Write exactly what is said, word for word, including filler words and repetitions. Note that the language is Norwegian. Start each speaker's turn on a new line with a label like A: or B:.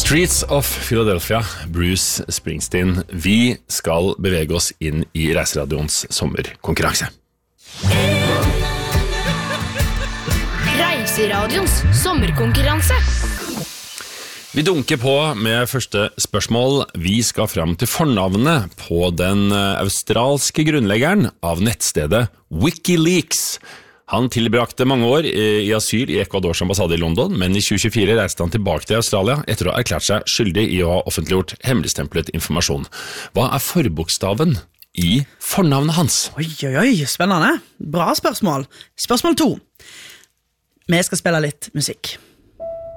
A: Streets of Philadelphia, Bruce Springsteen. Vi skal bevege oss inn i Reiseradioens sommerkonkurranse.
B: Reiseradioens sommerkonkurranse.
A: Vi dunker på med første spørsmål. Vi skal fram til fornavnet på den australske grunnleggeren av nettstedet WikiLeaks. Han tilbrakte mange år i asyl i Ecuadors ambassade i London, men i tjue tjuefire reiste han tilbake til Australia etter å ha erklært seg skyldig i å ha offentliggjort hemmeligstemplet informasjon. Hva er forbokstaven i fornavnet hans?
C: Oi, oi, oi, spennende. Bra spørsmål. Spørsmål to. Vi skal spille litt musikk.